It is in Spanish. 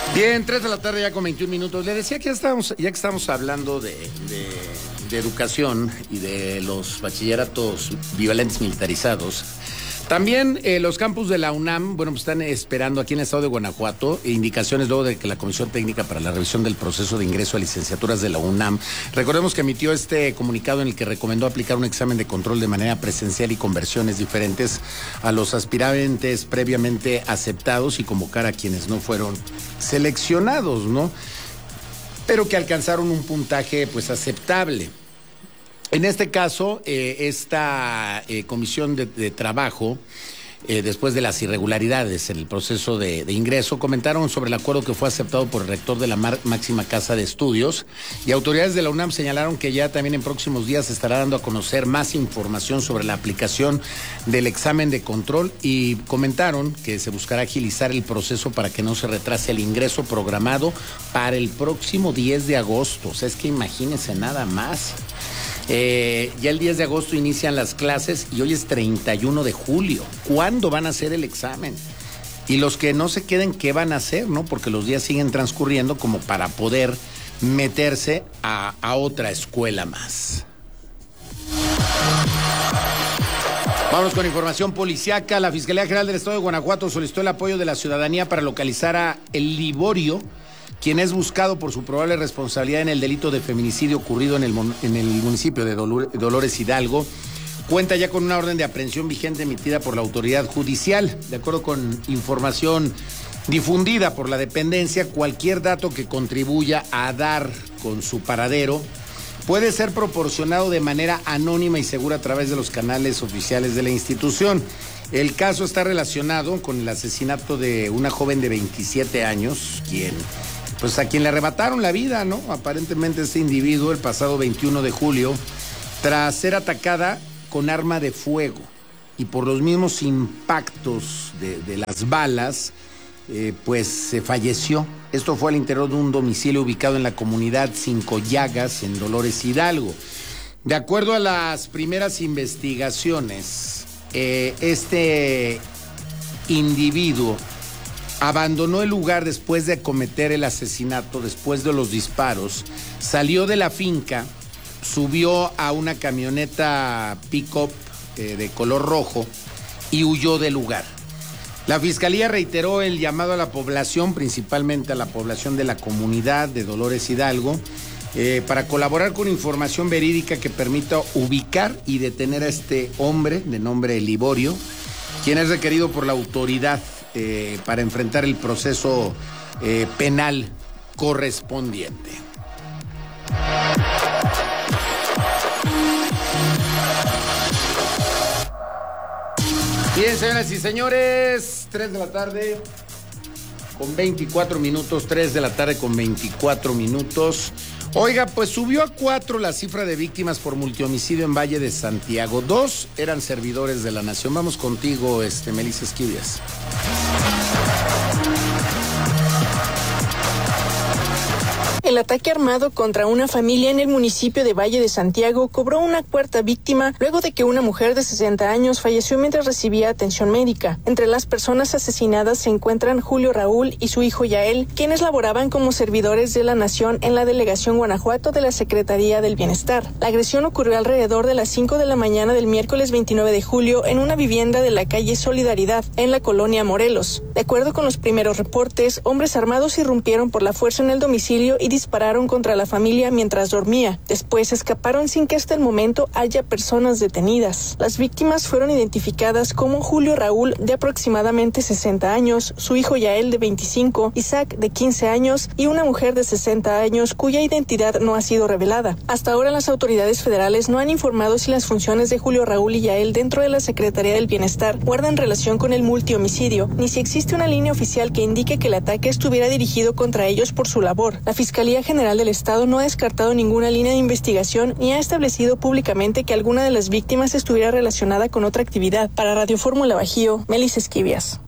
Bien, 3 de la tarde ya con 21 minutos. Le decía que ya que estamos hablando de educación y de los bachilleratos bivalentes militarizados, también los campus de la UNAM, bueno, pues están esperando aquí en el estado de Guanajuato indicaciones luego de que la Comisión Técnica para la Revisión del Proceso de Ingreso a Licenciaturas de la UNAM, recordemos que emitió este comunicado en el que recomendó aplicar un examen de control de manera presencial y con versiones diferentes a los aspirantes previamente aceptados y convocar a quienes no fueron seleccionados, ¿no? Pero que alcanzaron un puntaje pues aceptable. En este caso, esta comisión de trabajo, después de las irregularidades en el proceso de ingreso, comentaron sobre el acuerdo que fue aceptado por el rector de la máxima casa de estudios, y autoridades de la UNAM señalaron que ya también en próximos días se estará dando a conocer más información sobre la aplicación del examen de control, y comentaron que se buscará agilizar el proceso para que no se retrase el ingreso programado para el próximo 10 de agosto. O sea, es que imagínense nada más. Ya el 10 de agosto inician las clases y hoy es 31 de julio. ¿Cuándo van a hacer el examen? Y los que no se queden, ¿qué van a hacer, no? Porque los días siguen transcurriendo como para poder meterse a otra escuela más. Vamos con información policiaca. La Fiscalía General del Estado de Guanajuato solicitó el apoyo de la ciudadanía para localizar a El Liborio, quien es buscado por su probable responsabilidad en el delito de feminicidio ocurrido en el municipio de Dolores Hidalgo. Cuenta ya con una orden de aprehensión vigente emitida por la autoridad judicial. De acuerdo con información difundida por la dependencia, cualquier dato que contribuya a dar con su paradero puede ser proporcionado de manera anónima y segura a través de los canales oficiales de la institución. El caso está relacionado con el asesinato de una joven de 27 años, a quien le arrebataron la vida, ¿no? Aparentemente este individuo el pasado 21 de julio, tras ser atacada con arma de fuego y por los mismos impactos de las balas, se falleció. Esto fue al interior de un domicilio ubicado en la comunidad Cinco Llagas, en Dolores Hidalgo. De acuerdo a las primeras investigaciones, este individuo abandonó el lugar después de cometer el asesinato, después de los disparos, salió de la finca, subió a una camioneta pick-up de color rojo y huyó del lugar. La Fiscalía reiteró el llamado a la población, principalmente a la población de la comunidad de Dolores Hidalgo, para colaborar con información verídica que permita ubicar y detener a este hombre de nombre Liborio, quien es requerido por la autoridad para enfrentar el proceso penal correspondiente. Bien, señoras y señores, 3 de la tarde con 24 minutos, 3 de la tarde con 24 minutos. Oiga, pues subió a 4 la cifra de víctimas por multihomicidio en Valle de Santiago. 2 eran servidores de la nación. Vamos contigo, Melissa Esquivias. El ataque armado contra una familia en el municipio de Valle de Santiago cobró una 4ª víctima luego de que una mujer de 60 años falleció mientras recibía atención médica. Entre las personas asesinadas se encuentran Julio Raúl y su hijo Yael, quienes laboraban como servidores de la nación en la delegación Guanajuato de la Secretaría del Bienestar. La agresión ocurrió alrededor de las 5 de la mañana del miércoles 29 de julio en una vivienda de la calle Solidaridad, en la colonia Morelos. De acuerdo con los primeros reportes, hombres armados irrumpieron por la fuerza en el domicilio y dispararon contra la familia mientras dormía. Después escaparon sin que hasta el momento haya personas detenidas. Las víctimas fueron identificadas como Julio Raúl, de aproximadamente 60 años, su hijo Yael, de 25, Isaac, de 15 años, y una mujer de 60 años, cuya identidad no ha sido revelada. Hasta ahora las autoridades federales no han informado si las funciones de Julio Raúl y Yael dentro de la Secretaría del Bienestar guardan relación con el multihomicidio, ni si existe una línea oficial que indique que el ataque estuviera dirigido contra ellos por su labor. La Fiscalía General del Estado no ha descartado ninguna línea de investigación ni ha establecido públicamente que alguna de las víctimas estuviera relacionada con otra actividad. Para Radio Fórmula Bajío, Melissa Esquivias.